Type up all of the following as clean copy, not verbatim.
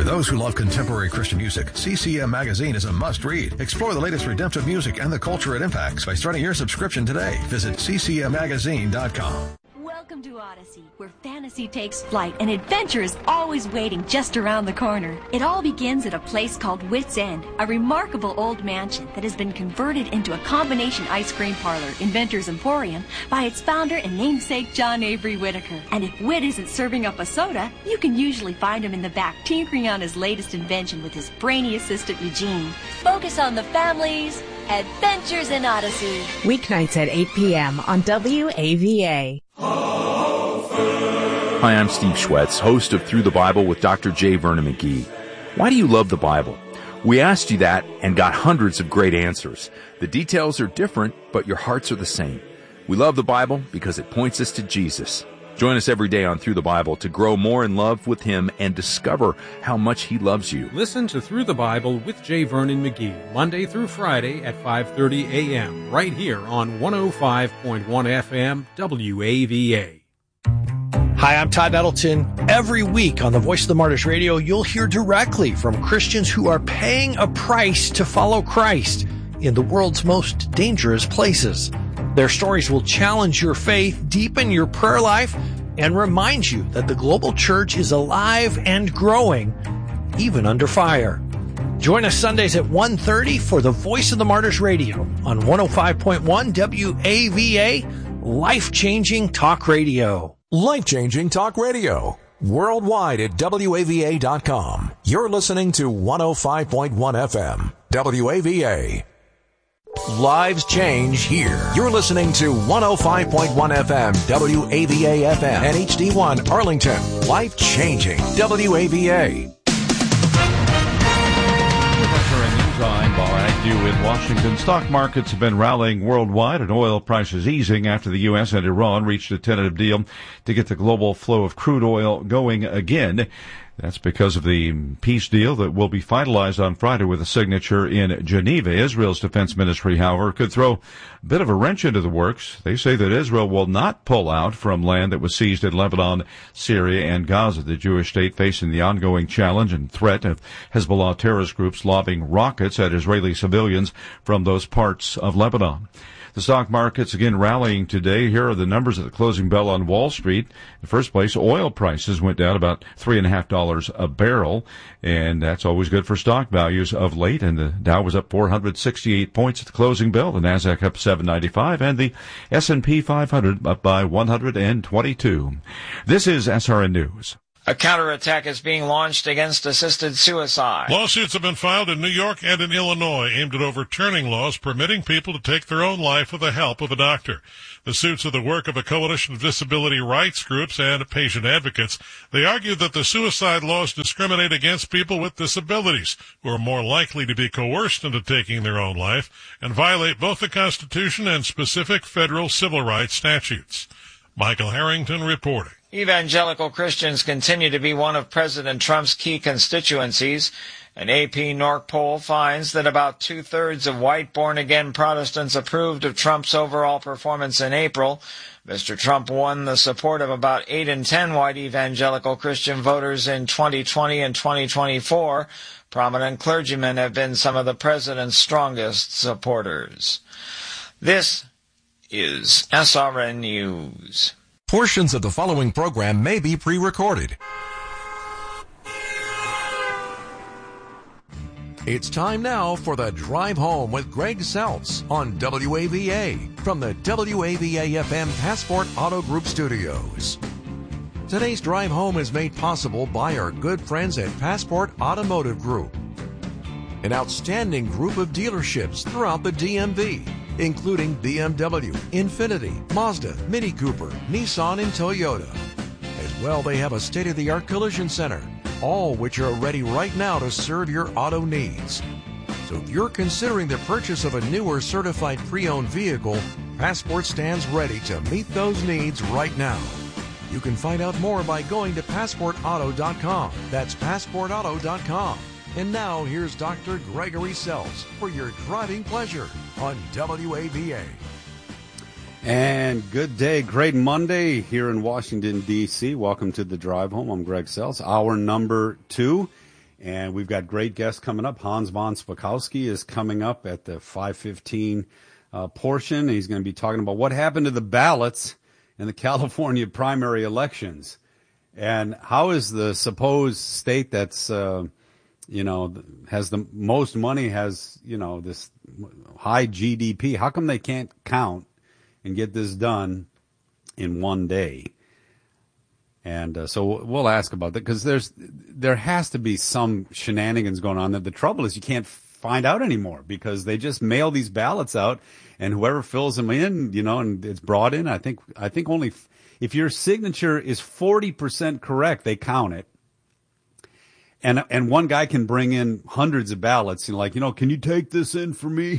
For those who love contemporary Christian music, CCM Magazine is a must-read. Explore the latest redemptive music and the culture it impacts by starting your subscription today. Visit ccmmagazine.com. Welcome to Odyssey, where fantasy takes flight and adventure is always waiting just around the corner. It all begins at a place called Wits End, a remarkable old mansion that has been converted into a combination ice cream parlor, Inventor's Emporium, by its founder and namesake John Avery Whitaker. And if Whit isn't serving up a soda, you can usually find him in the back tinkering on his latest invention with his brainy assistant Eugene. Focus on the family's adventures in Odyssey. Weeknights at 8 p.m. on WAVA. Hi, I'm Steve Schwetz, host of Through the Bible with Dr. J. Vernon McGee. Why do you love the Bible? We asked you that and got hundreds of great answers. The details are different, but your hearts are the same. We love the Bible because it points us to Jesus. Join us every day on Through the Bible to grow more in love with Him and discover how much He loves you. Listen to Through the Bible with J. Vernon McGee, Monday through Friday at 5:30 a.m., right here on 105.1 FM WAVA. Hi, I'm Todd Nettleton. Every week on the Voice of the Martyrs Radio, you'll hear directly from Christians who are paying a price to follow Christ in the world's most dangerous places. Their stories will challenge your faith, deepen your prayer life, and remind you that the global church is alive and growing, even under fire. Join us Sundays at 1:30 for the Voice of the Martyrs Radio on 105.1 WAVA, life-changing talk radio. Life-changing talk radio. Worldwide at WAVA.com. You're listening to 105.1 FM. WAVA. Lives change here. You're listening to 105.1 FM, WAVA FM, and HD1 Arlington. Life-changing WAVA. I'm Bob Agnew in Washington. Stock markets have been rallying worldwide and oil prices easing after the U.S. and Iran reached a tentative deal to get the global flow of crude oil going again. That's because of the peace deal that will be finalized on Friday with a signature in Geneva. Israel's defense ministry, however, could throw a bit of a wrench into the works. They say that Israel will not pull out from land that was seized in Lebanon, Syria, and Gaza, the Jewish state facing the ongoing challenge and threat of Hezbollah terrorist groups lobbing rockets at Israeli civilians from those parts of Lebanon. The stock markets again rallying today. Here are the numbers at the closing bell on Wall Street. In the first place, oil prices went down about $3.50 a barrel, and that's always good for stock values of late. And the Dow was up 468 points at the closing bell. The Nasdaq up 795, and the S&P 500 up by 122. This is SRN News. A counterattack is being launched against assisted suicide. Lawsuits have been filed in New York and in Illinois aimed at overturning laws permitting people to take their own life with the help of a doctor. The suits are the work of a coalition of disability rights groups and patient advocates. They argue that the suicide laws discriminate against people with disabilities who are more likely to be coerced into taking their own life and violate both the Constitution and specific federal civil rights statutes. Michael Harrington reporting. Evangelical Christians continue to be one of President Trump's key constituencies. An AP NORC poll finds that about two-thirds of white born-again Protestants approved of Trump's overall performance in April. Mr. Trump won the support of about 8 in 10 white evangelical Christian voters in 2020 and 2024. Prominent clergymen have been some of the president's strongest supporters. This is SRN News. Portions of the following program may be pre-recorded. It's time now for the Drive Home with Greg Seltz on WAVA from the WAVA-FM Passport Auto Group Studios. Today's Drive Home is made possible by our good friends at Passport Automotive Group, an outstanding group of dealerships throughout the DMV, including BMW, Infiniti, Mazda, Mini Cooper, Nissan, and Toyota. As well, they have a state-of-the-art collision center, all which are ready right now to serve your auto needs. So if you're considering the purchase of a new or certified pre-owned vehicle, Passport stands ready to meet those needs right now. You can find out more by going to PassportAuto.com. That's PassportAuto.com. And now, here's Dr. Gregory Seltz for your driving pleasure on WAVA. And good day, great Monday here in Washington, D.C. Welcome to the Drive Home. I'm Greg Seltz, hour number 2. And we've got great guests coming up. Hans von Spakovsky is coming up at the 5:15 portion. He's going to be talking about what happened to the ballots in the California primary elections. And how is the supposed state that's, has the most money, has, this high GDP, how come they can't count and get this done in one day? And so we'll ask about that, because there has to be some shenanigans going on. The trouble is you can't find out anymore, because they just mail these ballots out, and whoever fills them in, and it's brought in. I think only if your signature is 40% correct, they count it. And one guy can bring in hundreds of ballots, can you take this in for me?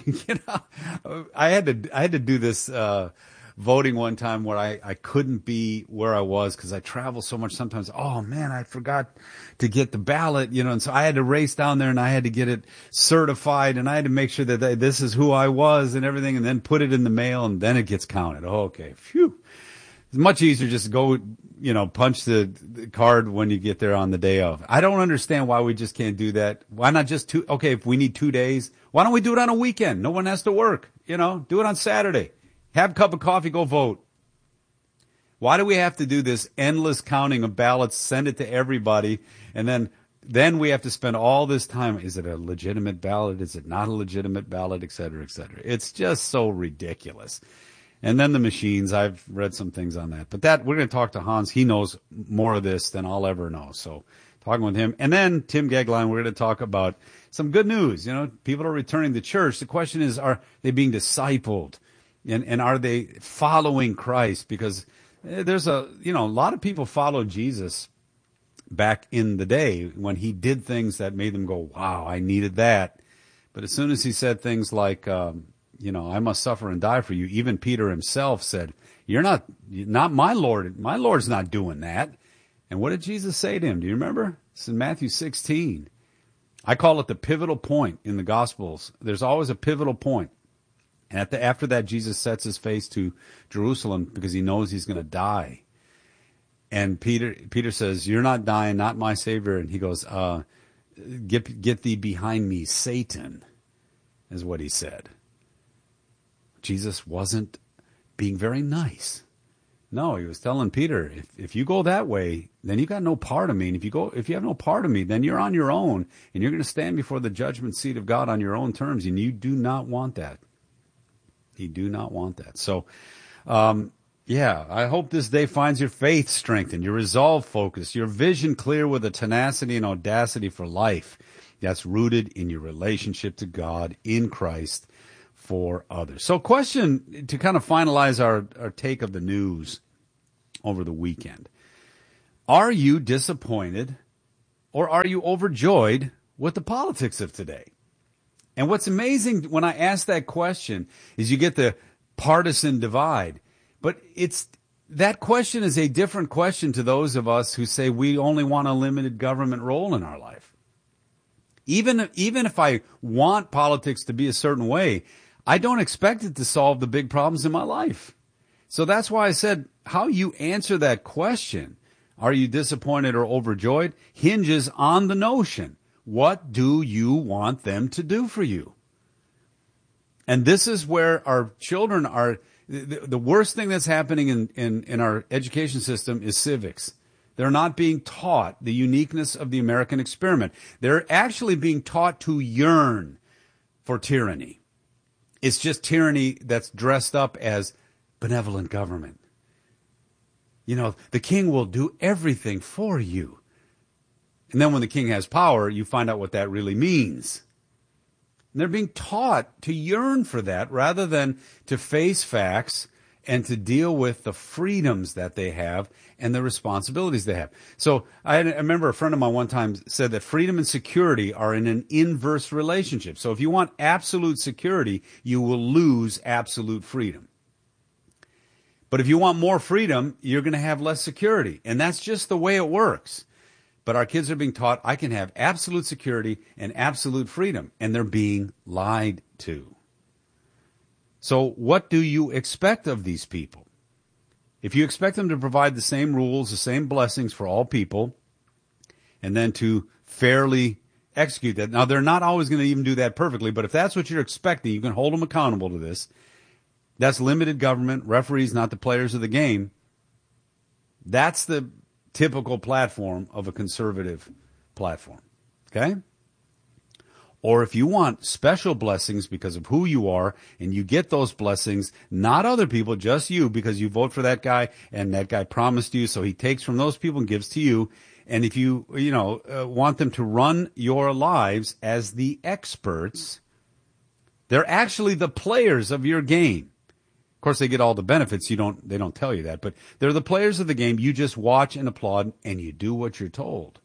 I had to do this voting one time where I couldn't be where I was because I travel so much sometimes. Oh man, I forgot to get the ballot, and so I had to race down there and I had to get it certified, and I had to make sure that this is who I was and everything, and then put it in the mail, and then it gets counted. Oh, okay. Phew. It's much easier just to go, punch the card when you get there on the day of. I don't understand why we just can't do that. Why not just if we need 2 days, why don't we do it on a weekend? No one has to work, do it on Saturday. Have a cup of coffee, go vote. Why do we have to do this endless counting of ballots, send it to everybody, and then we have to spend all this time? Is it a legitimate ballot? Is it not a legitimate ballot? Et cetera, et cetera. It's just so ridiculous. And then the machines, I've read some things on that. But we're going to talk to Hans. He knows more of this than I'll ever know. So talking with him. And then Tim Gegline, we're going to talk about some good news. People are returning to church. The question is, are they being discipled? And are they following Christ? Because there's a lot of people followed Jesus back in the day when he did things that made them go, wow, I needed that. But as soon as he said things like, I must suffer and die for you, even Peter himself said, you're not my Lord. My Lord's not doing that. And what did Jesus say to him? Do you remember? It's in Matthew 16. I call it the pivotal point in the Gospels. There's always a pivotal point. And after that, Jesus sets his face to Jerusalem because he knows he's going to die. And Peter says, you're not dying, not my Savior. And he goes, get thee behind me, Satan, is what he said. Jesus wasn't being very nice. No, he was telling Peter, if you go that way, then you got no part of me. And if you have no part of me, then you're on your own, and you're going to stand before the judgment seat of God on your own terms. And you do not want that. You do not want that. So, I hope this day finds your faith strengthened, your resolve focused, your vision clear with a tenacity and audacity for life that's rooted in your relationship to God in Christ for others. So, question to kind of finalize our take of the news over the weekend. Are you disappointed or are you overjoyed with the politics of today? And what's amazing when I ask that question is you get the partisan divide. But that question is a different question to those of us who say we only want a limited government role in our life. Even if I want politics to be a certain way, I don't expect it to solve the big problems in my life. So that's why I said how you answer that question, are you disappointed or overjoyed, hinges on the notion. What do you want them to do for you? And this is where our children are. The worst thing that's happening in our education system is civics. They're not being taught the uniqueness of the American experiment. They're actually being taught to yearn for tyranny. It's just tyranny that's dressed up as benevolent government. The king will do everything for you. And then when the king has power, you find out what that really means. And they're being taught to yearn for that rather than to face facts and to deal with the freedoms that they have and the responsibilities they have. So I remember a friend of mine one time said that freedom and security are in an inverse relationship. So if you want absolute security, you will lose absolute freedom. But if you want more freedom, you're going to have less security. And that's just the way it works. But our kids are being taught I can have absolute security and absolute freedom, and they're being lied to. So what do you expect of these people? If you expect them to provide the same rules, the same blessings for all people, and then to fairly execute that. Now, they're not always going to even do that perfectly, but if that's what you're expecting, you can hold them accountable to this. That's limited government, referees, not the players of the game. That's the typical platform of a conservative platform, okay? Or if you want special blessings because of who you are, and you get those blessings, not other people, just you, because you vote for that guy, and that guy promised you, so he takes from those people and gives to you. And if you want them to run your lives as the experts, they're actually the players of your game. Of course, they get all the benefits. They don't tell you that, but they're the players of the game. You just watch and applaud, and you do what you're told.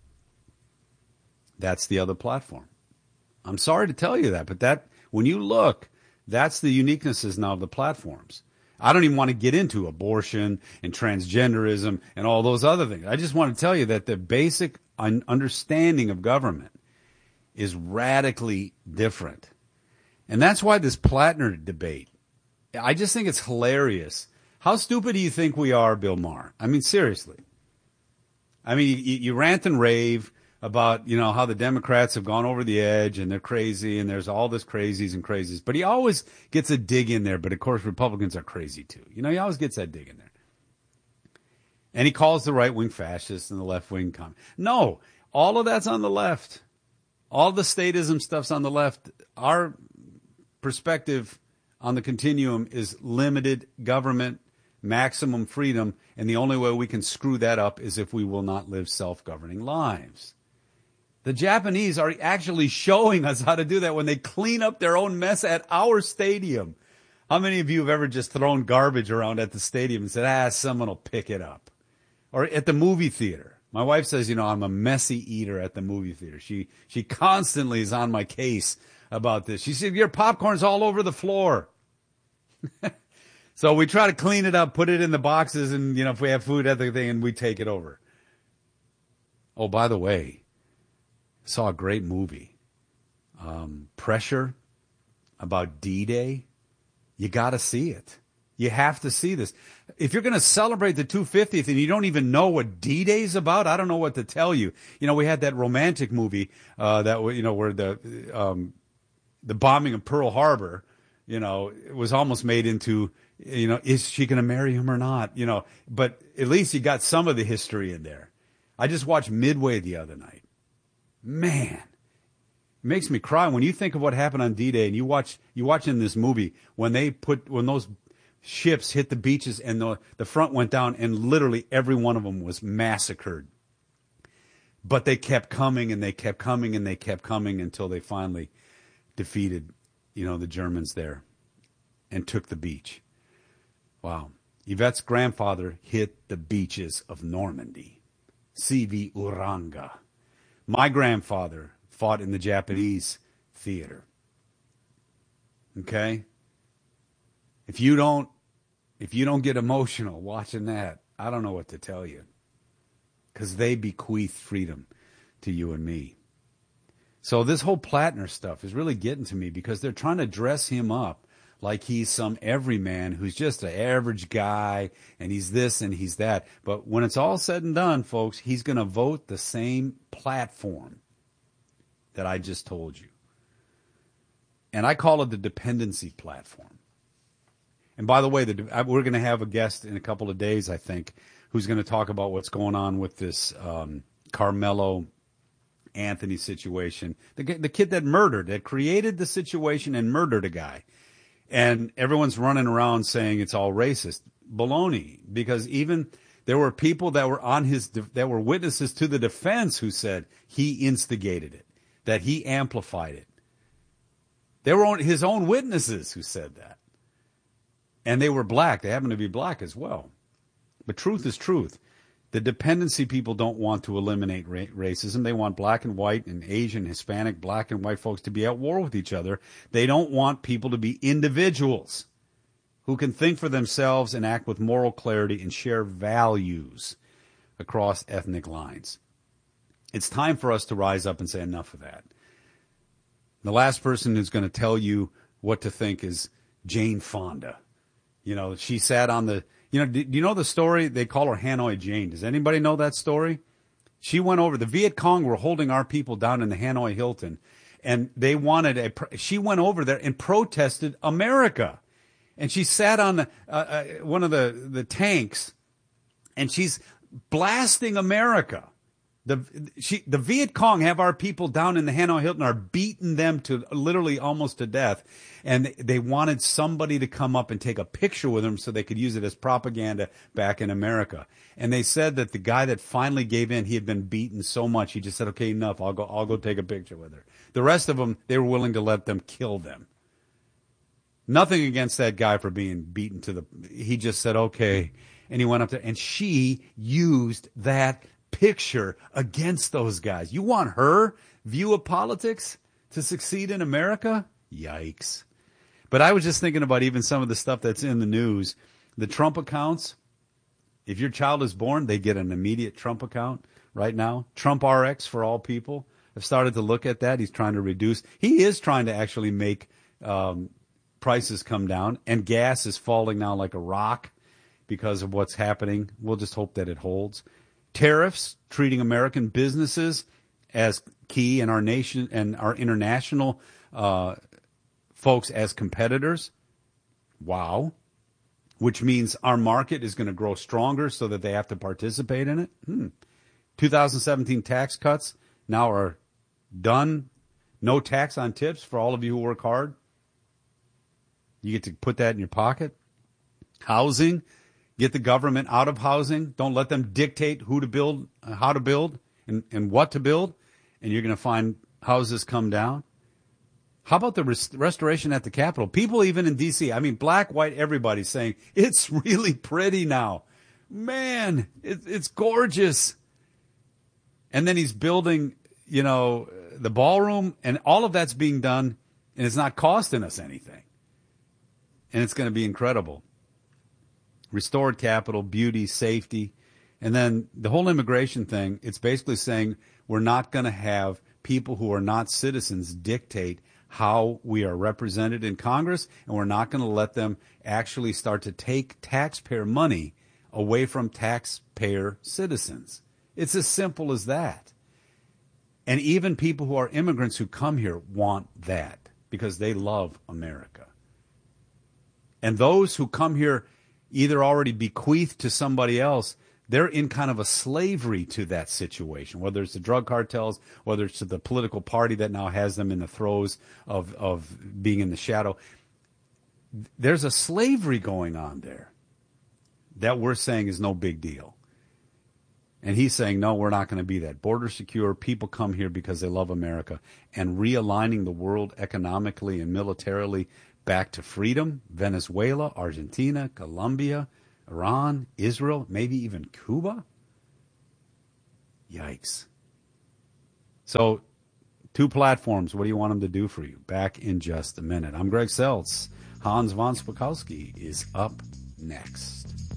That's the other platform. I'm sorry to tell you that, but when you look, that's the uniquenesses now of the platforms. I don't even want to get into abortion and transgenderism and all those other things. I just want to tell you that the basic understanding of government is radically different. And that's why this Plattner debate, I just think it's hilarious. How stupid do you think we are, Bill Maher? I mean, seriously. I mean, you rant and rave about, how the Democrats have gone over the edge and they're crazy and there's all this crazies and crazies. But he always gets a dig in there. But, of course, Republicans are crazy, too. He always gets that dig in there. And he calls the right-wing fascists and the left-wing No, all of that's on the left. All the statism stuff's on the left. Our perspective on the continuum is limited government, maximum freedom, and the only way we can screw that up is if we will not live self-governing lives. The Japanese are actually showing us how to do that when they clean up their own mess at our stadium. How many of you have ever just thrown garbage around at the stadium and said, someone will pick it up? Or at the movie theater. My wife says, I'm a messy eater at the movie theater. She constantly is on my case about this. She said, your popcorn's all over the floor. So we try to clean it up, put it in the boxes, and, if we have food at the thing, and we take it over. Oh, by the way, I saw a great movie, Pressure, about D-Day. You got to see it. You have to see this. If you're going to celebrate the 250th and you don't even know what D-Day is about, I don't know what to tell you. We had that romantic movie that where the bombing of Pearl Harbor, it was almost made into, is she going to marry him or not? But at least you got some of the history in there. I just watched Midway the other night. Man, it makes me cry when you think of what happened on D-Day, and you watch in this movie when those ships hit the beaches and the front went down, and literally every one of them was massacred. But they kept coming and they kept coming and they kept coming until they finally defeated, the Germans there and took the beach. Wow. Yvette's grandfather hit the beaches of Normandy. C.V. Uranga. My grandfather fought in the Japanese theater. Okay? If you don't get emotional watching that, I don't know what to tell you. Because they bequeathed freedom to you and me. So this whole Plattner stuff is really getting to me because they're trying to dress him up like he's some everyman who's just an average guy and he's this and he's that. But when it's all said and done, folks, he's going to vote the same platform that I just told you. And I call it the dependency platform. And by the way, we're going to have a guest in a couple of days, I think, who's going to talk about what's going on with this Carmelo Anthony situation. The kid that created the situation and murdered a guy. And everyone's running around saying it's all racist. Baloney. Because even there were people that were that were witnesses to the defense who said he instigated it, that he amplified it. They were his own witnesses who said that. And they were black. They happen to be black as well. But truth is truth. The dependency people don't want to eliminate racism. They want black and white and Asian, Hispanic, black and white folks to be at war with each other. They don't want people to be individuals who can think for themselves and act with moral clarity and share values across ethnic lines. It's time for us to rise up and say enough of that. The last person who's going to tell you what to think is Jane Fonda. She sat on the... do you know the story? They call her Hanoi Jane. Does anybody know that story? She went over. The Viet Cong were holding our people down in the Hanoi Hilton, and they wanted she went over there and protested America. And she sat on one of the tanks, and she's blasting America. The Viet Cong have our people down in the Hanoi Hilton, are beating them to literally almost to death. And they wanted somebody to come up and take a picture with them so they could use it as propaganda back in America. And they said that the guy that finally gave in, he had been beaten so much, he just said, okay, enough, I'll go take a picture with her. The rest of them, they were willing to let them kill them. Nothing against that guy for being beaten he just said, okay. And he went up there, and she used that picture against those guys. You want her view of politics to succeed in America? Yikes. But I was just thinking about even some of the stuff that's in the news. The Trump accounts, if your child is born, they get an immediate Trump account right now. Trump RX for all people. I've started to look at that. He is trying to actually make prices come down, and gas is falling now like a rock because of what's happening. We'll just hope that it holds. Tariffs, treating American businesses as key in our nation and our international folks as competitors. Wow. Which means our market is going to grow stronger so that they have to participate in it. 2017 tax cuts now are done. No tax on tips for all of you who work hard. You get to put that in your pocket. Housing. Get the government out of housing. Don't let them dictate who to build, how to build, and what to build. And you're going to find houses come down. How about the restoration at the Capitol? People even in D.C., I mean, black, white, everybody's saying, it's really pretty now. Man, it's gorgeous. And then he's building, the ballroom, and all of that's being done, and it's not costing us anything. And it's going to be incredible. Restored capital, beauty, safety. And then the whole immigration thing, it's basically saying we're not going to have people who are not citizens dictate how we are represented in Congress, and we're not going to let them actually start to take taxpayer money away from taxpayer citizens. It's as simple as that. And even people who are immigrants who come here want that because they love America. And those who come here either already bequeathed to somebody else, they're in kind of a slavery to that situation, whether it's the drug cartels, whether it's the political party that now has them in the throes of being in the shadow. There's a slavery going on there that we're saying is no big deal. And he's saying, no, we're not going to be that. Border secure, people come here because they love America, and realigning the world economically and militarily back to freedom. Venezuela, Argentina, Colombia, Iran, Israel, maybe even Cuba. Yikes. So, 2 platforms. What do you want them to do for you? Back in just a minute. I'm Greg Seltz. Hans von Spakovsky is up next.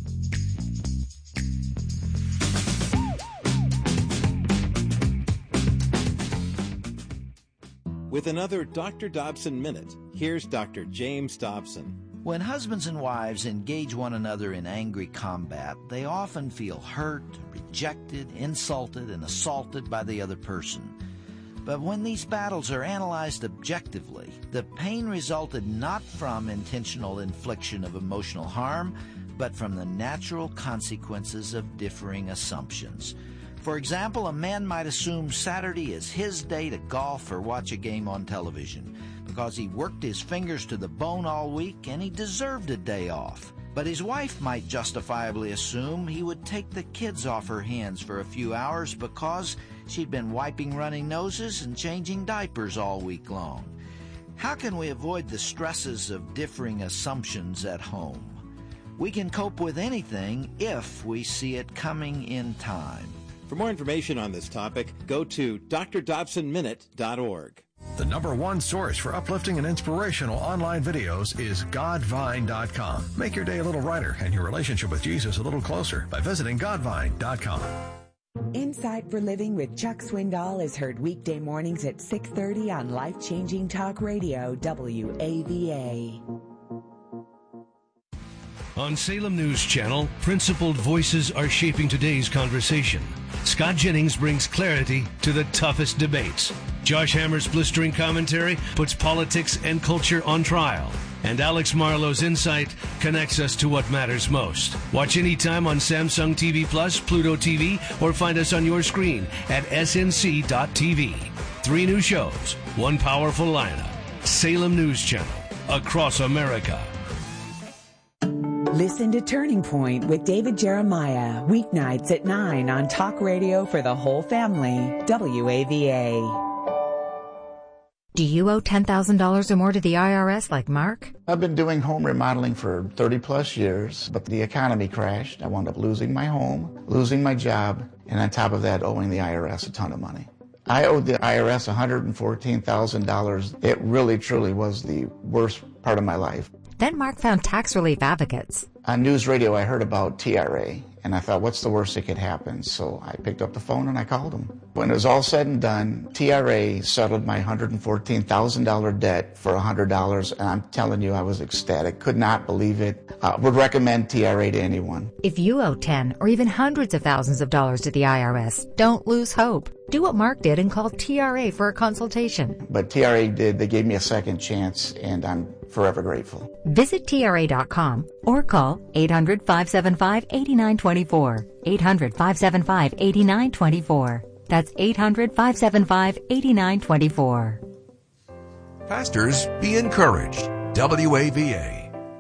With another Dr. Dobson Minute, here's Dr. James Dobson. When husbands and wives engage one another in angry combat, they often feel hurt, rejected, insulted, and assaulted by the other person. But when these battles are analyzed objectively, the pain resulted not from intentional infliction of emotional harm, but from the natural consequences of differing assumptions. For example, a man might assume Saturday is his day to golf or watch a game on television because he worked his fingers to the bone all week and he deserved a day off. But his wife might justifiably assume he would take the kids off her hands for a few hours because she'd been wiping running noses and changing diapers all week long. How can we avoid the stresses of differing assumptions at home? We can cope with anything if we see it coming in time. For more information on this topic, go to drdobsonminute.org. The #1 source for uplifting and inspirational online videos is godvine.com. Make your day a little brighter and your relationship with Jesus a little closer by visiting godvine.com. Insight for Living with Chuck Swindoll is heard weekday mornings at 6:30 on Life-Changing Talk Radio, WAVA. On Salem News Channel, principled voices are shaping today's conversation. Scott Jennings brings clarity to the toughest debates. Josh Hammer's blistering commentary puts politics and culture on trial. And Alex Marlowe's insight connects us to what matters most. Watch anytime on Samsung TV Plus, Pluto TV, or find us on your screen at snc.tv. 3 new shows, 1 powerful lineup. Salem News Channel, across America. Listen to Turning Point with David Jeremiah, weeknights at 9 on Talk Radio for the whole family, WAVA. Do you owe $10,000 or more to the IRS like Mark? I've been doing home remodeling for 30 plus years, but the economy crashed. I wound up losing my home, losing my job, and on top of that, owing the IRS a ton of money. I owed the IRS $114,000. It really, truly was the worst part of my life. Then Mark found tax relief advocates. On news radio, I heard about TRA, and I thought, what's the worst that could happen? So I picked up the phone and I called them. When it was all said and done, TRA settled my $114,000 debt for $100, and I'm telling you, I was ecstatic. Could not believe it. Would recommend TRA to anyone. If you owe 10 or even hundreds of thousands of dollars to the IRS, don't lose hope. Do what Mark did and call TRA for a consultation. But TRA did. They gave me a second chance, and I'm forever grateful. Visit TRA.com or call 800-575-8924. 800-575-8924. That's 800-575-8924. Pastors, be encouraged. WAVA.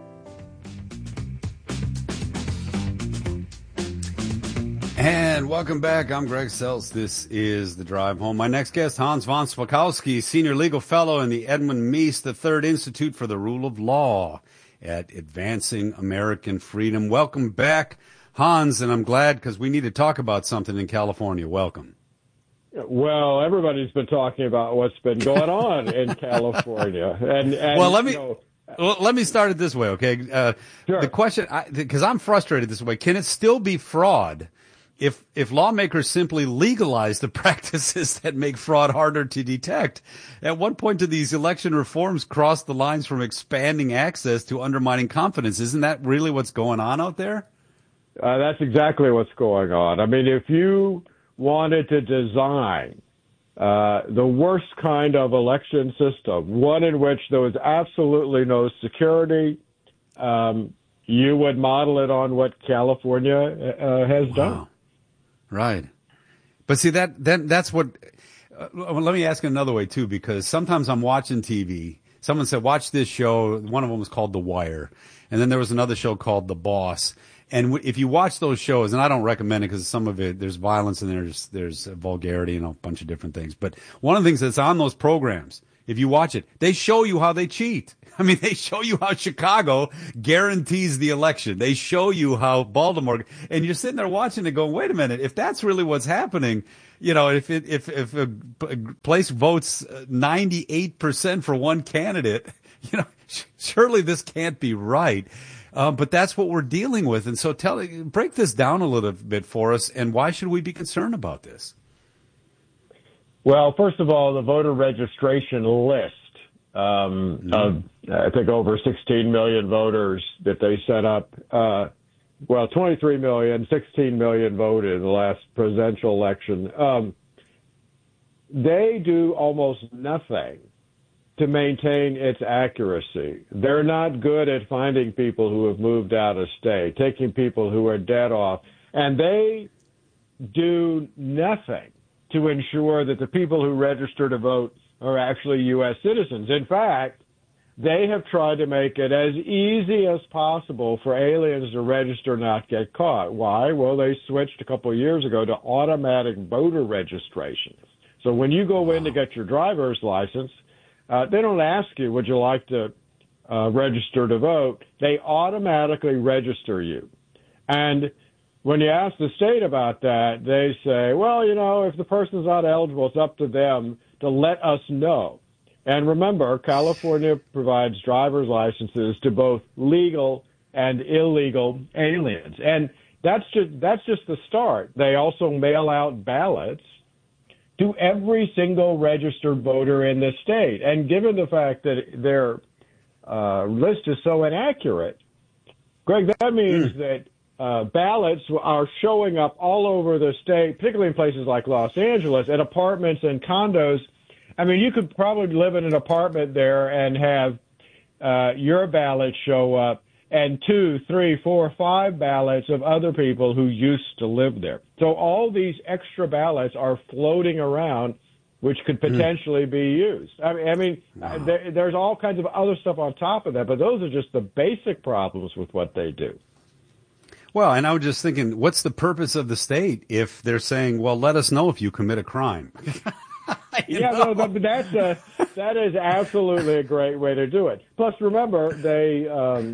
And welcome back. I'm Greg Seltz. This is The Drive Home. My next guest, Hans von Spakovsky, Senior Legal Fellow in the Edmund Meese III Institute for the Rule of Law at Advancing American Freedom. Welcome back, Hans, and I'm glad because we need to talk about something in California. Welcome. Well, everybody's been talking about what's been going on in California. And well, let me start it this way, okay? Sure. The question, because I'm frustrated this way, can it still be fraud if lawmakers simply legalize the practices that make fraud harder to detect? At what point do these election reforms cross the lines from expanding access to undermining confidence? Isn't that really what's going on out there? That's exactly what's going on. I mean, if you wanted to design the worst kind of election system, one in which there was absolutely no security, you would model it on what California has done. Right. But see, that's what let me ask it another way, too, because sometimes I'm watching TV. Someone said, watch this show. One of them was called The Wire. And then there was another show called The Boss. And if you watch those shows, and I don't recommend it because some of it, there's violence and there's vulgarity and a bunch of different things. But one of the things that's on those programs, if you watch it, they show you how they cheat. I mean, they show you how Chicago guarantees the election. They show you how Baltimore, and you're sitting there watching it going, wait a minute, if that's really what's happening, you know, if a place votes 98% for one candidate, you know, surely this can't be right. But that's what we're dealing with. And so break this down a little bit for us. And why should we be concerned about this? Well, first of all, the voter registration list of, I think, over 16 million voters that they set up. 23 million, 16 million voted in the last presidential election. They do almost nothing to maintain its accuracy. They're not good at finding people who have moved out of state, taking people who are dead off, and they do nothing to ensure that the people who register to vote are actually U.S. citizens. In fact, they have tried to make it as easy as possible for aliens to register and not get caught. Why? Well, they switched a couple of years ago to automatic voter registration. So when you go in to get your driver's license, they don't ask you, would you like to register to vote? They automatically register you. And when you ask the state about that, they say, well, you know, if the person's not eligible, it's up to them to let us know. And remember, California provides driver's licenses to both legal and illegal aliens. And that's just the start. They also mail out ballots to every single registered voter in the state. And given the fact that their list is so inaccurate, Greg, that means that ballots are showing up all over the state, particularly in places like Los Angeles, at apartments and condos. I mean, you could probably live in an apartment there and have your ballot show up and 2, 3, 4, 5 ballots of other people who used to live there. So all these extra ballots are floating around, which could potentially be used. There's all kinds of other stuff on top of that, but those are just the basic problems with what they do. Well, and I was just thinking, what's the purpose of the state if they're saying, well, let us know if you commit a crime? That is absolutely a great way to do it. Plus, remember, they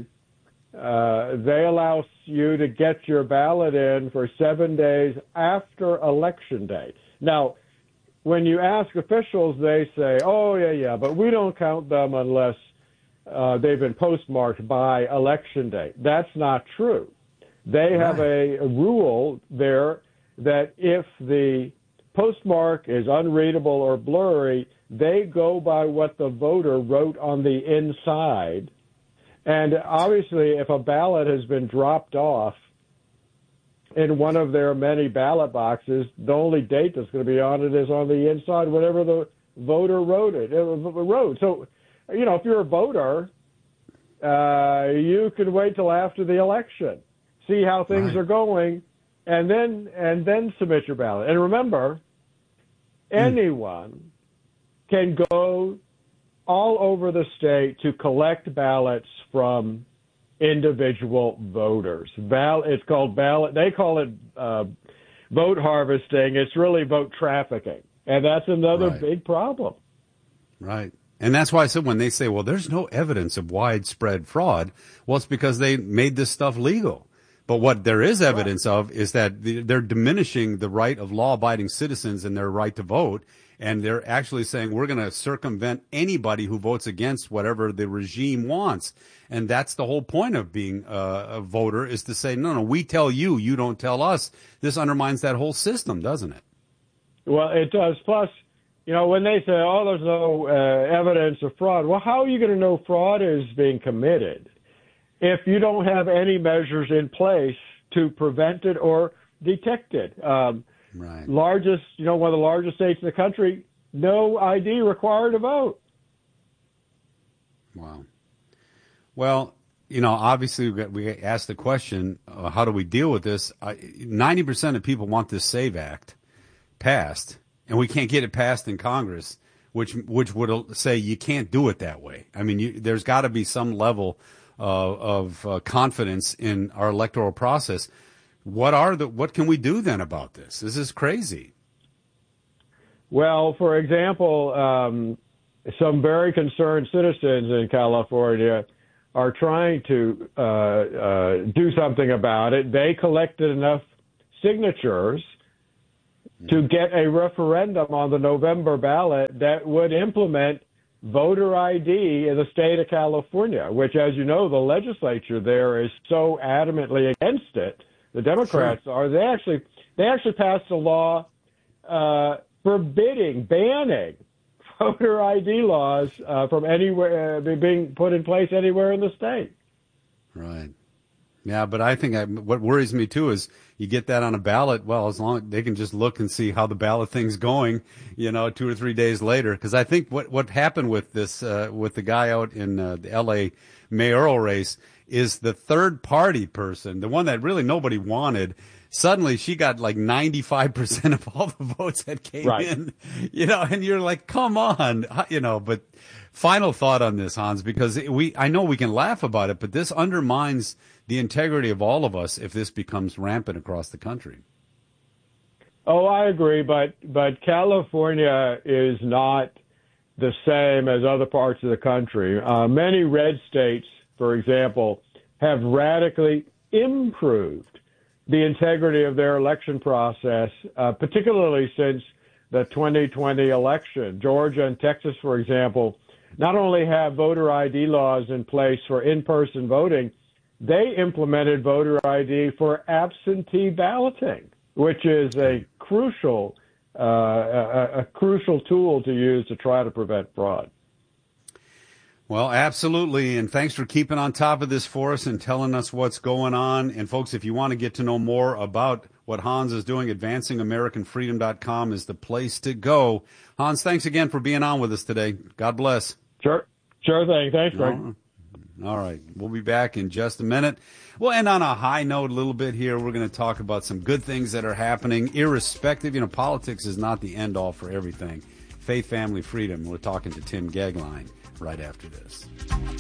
allow you to get your ballot in for 7 days after Election Day. Now, when you ask officials, they say, oh, yeah, but we don't count them unless they've been postmarked by Election Day. That's not true. They have a rule there that if the postmark is unreadable or blurry, they go by what the voter wrote on the inside. And obviously, if a ballot has been dropped off in one of their many ballot boxes, the only date that's going to be on it is on the inside, whatever the voter wrote. So, if you're a voter, you can wait till after the election, see how things are going, and then submit your ballot. And remember, anyone can go all over the state to collect ballots from individual voters. It's called ballot. They call it vote harvesting. It's really vote trafficking, and that's another big problem. Right. And that's why I said when they say, well, there's no evidence of widespread fraud, well, it's because they made this stuff legal. But what there is evidence of is that they're diminishing the right of law-abiding citizens and their right to vote, and they're actually saying we're going to circumvent anybody who votes against whatever the regime wants. And that's the whole point of being a voter, is to say, no, we tell you, you don't tell us. This undermines that whole system, doesn't it? Well, it does. Plus, when they say, oh, there's no evidence of fraud, well, how are you going to know fraud is being committed if you don't have any measures in place to prevent it or detect it? Largest, one of the largest states in the country, no ID required to vote. Wow. Well, obviously we asked the question, how do we deal with this? 90% of people want this SAVE Act passed, and we can't get it passed in Congress, which would say you can't do it that way. I mean, there's got to be some level of confidence in our electoral process. What can we do then about this? This is crazy. Well, for example, some very concerned citizens in California are trying to do something about it. They collected enough signatures to get a referendum on the November ballot that would implement voter ID in the state of California, which, as you know, the legislature there is so adamantly against it. The Democrats are. They actually passed a law banning voter ID laws from anywhere being put in place anywhere in the state. Right. Yeah, but I think what worries me too is you get that on a ballot. Well, as long as they can just look and see how the ballot thing's going, 2 or 3 days later. Because I think what happened with this with the guy out in the L.A. mayoral race is the third party person, the one that really nobody wanted. Suddenly she got like 95% of all the votes that came in, and you're like, come on, but final thought on this, Hans, because I know we can laugh about it, but this undermines the integrity of all of us if this becomes rampant across the country. Oh, I agree, but California is not the same as other parts of the country. Many red states, for example, have radically improved the integrity of their election process, particularly since the 2020 election. Georgia and Texas, for example, not only have voter ID laws in place for in-person voting, they implemented voter ID for absentee balloting, which is a crucial tool to use to try to prevent fraud. Well, absolutely, and thanks for keeping on top of this for us and telling us what's going on. And, folks, if you want to get to know more about what Hans is doing, advancingamericanfreedom.com is the place to go. Hans, thanks again for being on with us today. God bless. Sure thing. Thanks, Greg. All right, we'll be back in just a minute. We'll end on a high note a little bit here. We're going to talk about some good things that are happening, irrespective. Politics is not the end-all for everything. Faith, family, freedom. We're talking to Tim Gagline right after this.